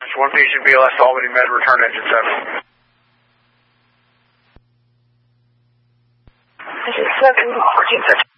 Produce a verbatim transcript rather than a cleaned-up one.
one patient B L S Albany Med, return engine seven. Engine seven, fourteen seconds.